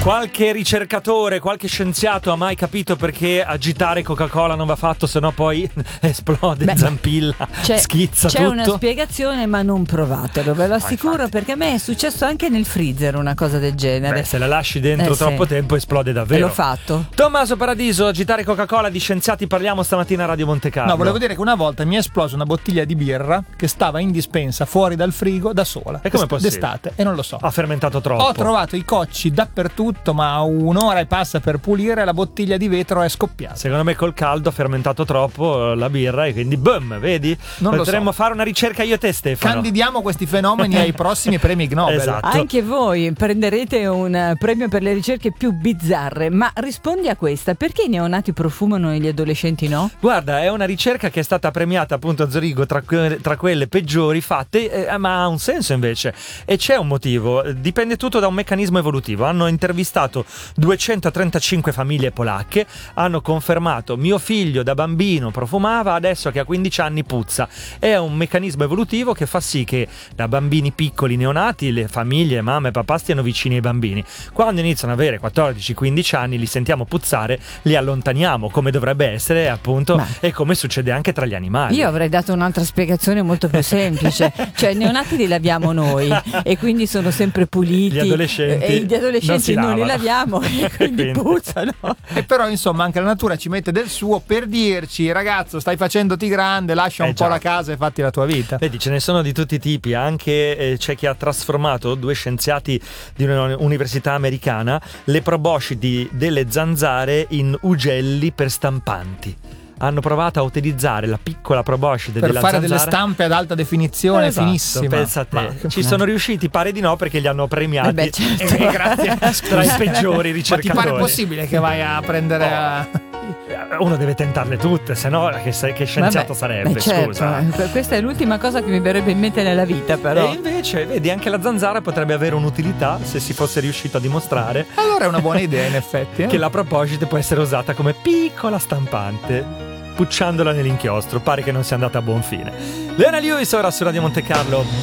Qualche ricercatore, qualche scienziato ha mai capito perché agitare Coca-Cola non va fatto, sennò poi esplode, zampilla, schizza c'è tutto? Una spiegazione, ma non provatelo, ve lo assicuro, perché a me è successo anche nel freezer una cosa del genere. Se la lasci dentro troppo tempo esplode davvero. E l'ho fatto. Tommaso Paradiso, agitare Coca-Cola, di scienziati parliamo stamattina a Radio Monte Carlo. No, volevo dire che una volta mi è esplosa una bottiglia di birra che stava in dispensa fuori dal frigo da sola. E come possibile? D'estate, e non lo so. Ha fermentato troppo. Ho trovato i cocci dappertutto, ma un'ora e passa per pulire, la bottiglia di vetro è scoppiata. Secondo me col caldo ha fermentato troppo la birra e quindi boom, vedi? Potremmo fare una ricerca io e te, Stefano. Candidiamo questi fenomeni ai prossimi premi Ig Nobel. Esatto. Anche voi prenderete un premio per le ricerche più bizzarre, ma rispondi a questa: perché i neonati profumano e gli adolescenti no? Guarda, è una ricerca che è stata premiata appunto a Zurigo tra quelle peggiori fatte, ma ha un senso invece, e c'è un motivo. Dipende tutto da un meccanismo evolutivo. Hanno intervistato 235 famiglie polacche, hanno confermato: mio figlio da bambino profumava, adesso che ha 15 anni puzza. È un meccanismo evolutivo che fa sì che da bambini piccoli neonati le famiglie, mamma e papà, stiano vicini ai bambini. Quando iniziano ad avere 14-15 anni li sentiamo puzzare, li allontaniamo, come dovrebbe essere appunto, e come succede anche tra gli animali. Io avrei dato un'altra spiegazione molto più semplice, cioè i neonati li laviamo noi e quindi sono sempre puliti, gli adolescenti non li laviamo e quindi puzzano. E però insomma anche la natura ci mette del suo per dirci: ragazzo, stai facendoti grande, lascia un po' la casa e fatti la tua vita. Vedi, ce ne sono di tutti i tipi, anche c'è chi ha trasformato, 2 scienziati di un'università americana, le proboscidi delle zanzare in ugelli per stampanti. Hanno provato a utilizzare la piccola proboscide per della fare zanzara delle stampe ad alta definizione, finissima. Pensa a te. Ci sono riusciti, pare di no, perché li hanno premiati grazie tra i peggiori ricercatori. Ma ti pare possibile che vai a prendere uno deve tentarle tutte, se no che scienziato sarebbe? Scusa. Questa è l'ultima cosa che mi verrebbe in mente nella vita, però. E invece, vedi, anche la zanzara potrebbe avere un'utilità se si fosse riuscito a dimostrare. Allora è una buona idea, in effetti. Che la proboscide può essere usata come piccola stampante, pucciandola nell'inchiostro. Pare che non sia andata a buon fine. Leona Lewis ora su Radio Monte Carlo.